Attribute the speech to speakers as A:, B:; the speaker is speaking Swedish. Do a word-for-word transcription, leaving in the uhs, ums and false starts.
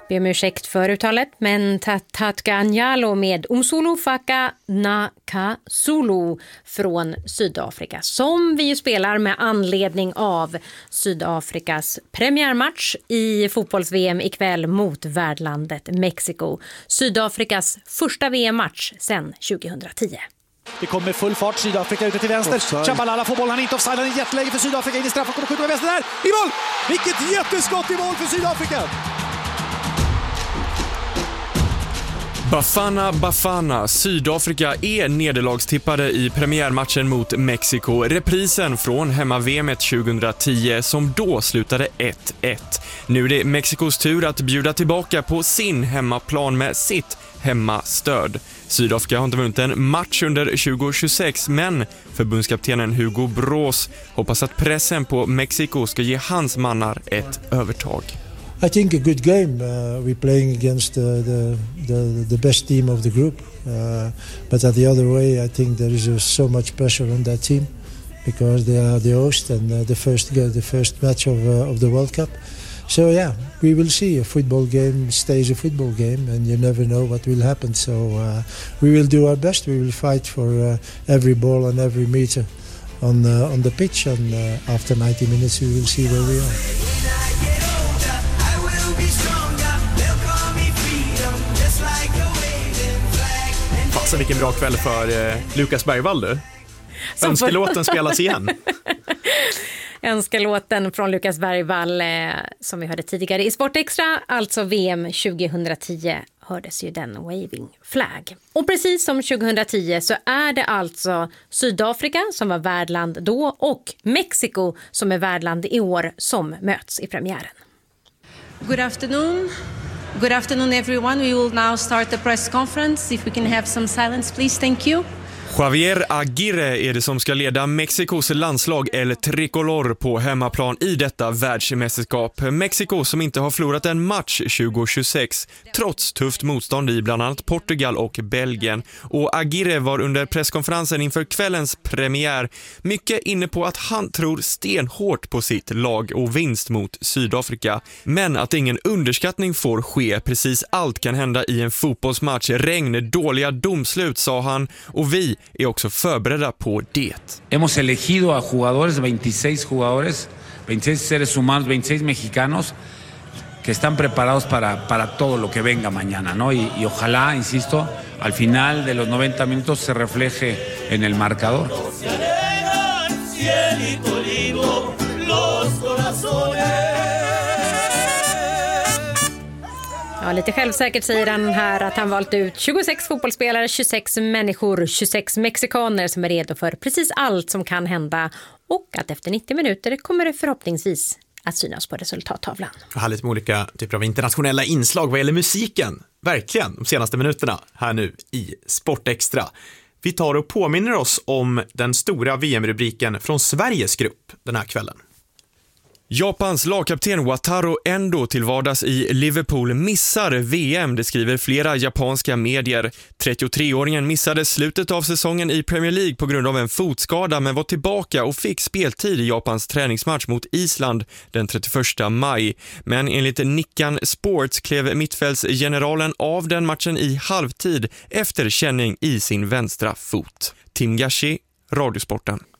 A: Be om ursäkt för uttalet, men Tatatganjalo med Umsulu Faka Nakasulu från Sydafrika, som vi ju spelar med anledning av Sydafrikas premiärmatch i fotbolls-V M ikväll mot värdlandet Mexiko. Sydafrikas första V M-match sedan tjugohundratio.
B: Det kommer full fart, Sydafrika ute till vänster. Chabalala får bollen, han är inte offside, han är jätteläge för Sydafrika in i straff och kommer skjuta med vänster där. I mål! Vilket jätteskott i mål för Sydafrika!
C: Bafana Bafana, Sydafrika är nederlagstippade i premiärmatchen mot Mexiko. Reprisen från hemma-V M tjugohundratio som då slutade ett ett. Nu är det Mexikos tur att bjuda tillbaka på sin hemmaplan med sitt hemmastöd. Sydafrika har inte vunnit en match under tjugo tjugosex, men förbundskaptenen Hugo Broos hoppas att pressen på Mexiko ska ge hans mannar ett övertag.
D: I think a good game. Uh, we're playing against the, the the the best team of the group, uh, but at the other way, I think there is uh, so much pressure on that team because they are the host and uh, the first the first match of uh, of the World Cup. So yeah, we will see. A football game stays a football game, and you never know what will happen. So uh, we will do our best. We will fight for uh, every ball and every meter on uh, on the pitch, and uh, after ninety minutes, we will see where we are.
E: Så vilken bra kväll för eh, Lukas Bergvall, du. Önskelåten spelas igen.
A: Önskelåten från Lukas Bergvall eh, som vi hörde tidigare i Sportextra, alltså V M tjugohundratio, hördes ju den Waving Flag. Och precis som tjugohundratio så är det alltså Sydafrika som var värdland då och Mexiko som är värdland i år som möts i premiären.
F: Good afternoon. Good afternoon, everyone. We will now start the press conference. If we can have some silence, please. Thank you.
C: Javier Aguirre är det som ska leda Mexikos landslag El Tricolor på hemmaplan i detta världsmästerskap. Mexiko som inte har förlorat en match tjugo tjugosex trots tufft motstånd i bland annat Portugal och Belgien. Och Aguirre var under presskonferensen inför kvällens premiär mycket inne på att han tror stenhårt på sitt lag och vinst mot Sydafrika. Men att ingen underskattning får ske. Precis allt kan hända i en fotbollsmatch. Regn, dåliga domslut, sa han, och vi är också förberedda på det.
G: Hemos elegido a jugadores, veintiséis jugadores, veintiséis seres humanos, veintiséis mexicanos que están preparados para, para todo lo que venga mañana, ¿no? Y, y ojalá, insisto, al final de los noventa minutos se refleje en el marcador.
A: Ja, lite självsäkert säger han här att han valt ut tjugosex fotbollsspelare, tjugosex människor, tjugosex mexikaner som är redo för precis allt som kan hända, och att efter nittio minuter kommer det förhoppningsvis att synas på resultattavlan.
E: Jag har lite med olika typer av internationella inslag vad gäller musiken. Verkligen, de senaste minuterna här nu i Sportextra. Vi tar och påminner oss om den stora V M-rubriken från Sveriges grupp den här kvällen.
C: Japans lagkapten Wataru Endo till vardags i Liverpool missar V M, det skriver flera japanska medier. trettiotre-åringen missade slutet av säsongen i Premier League på grund av en fotskada, men var tillbaka och fick speltid i Japans träningsmatch mot Island den trettioförsta maj. Men enligt Nikkan Sports klev mittfältsgeneralen av den matchen i halvtid efter känning i sin vänstra fot. Tim Gashi, Radiosporten.